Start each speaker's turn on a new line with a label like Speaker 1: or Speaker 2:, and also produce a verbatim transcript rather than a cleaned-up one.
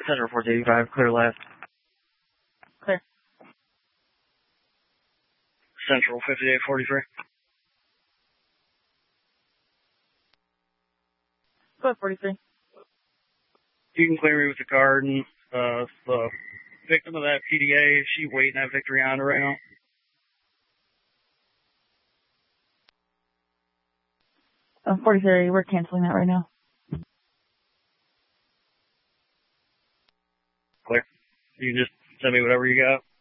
Speaker 1: Central four eighty-five, clear left.
Speaker 2: Clear.
Speaker 1: Central fifty-eight forty-three.
Speaker 2: Go ahead, forty-three.
Speaker 1: You can clear me with the card, and uh, the victim of that P D A, is she waiting at Victory Honda right now?
Speaker 2: Uh, forty-three, we're canceling that right now.
Speaker 1: Clear. You can just send me whatever you got.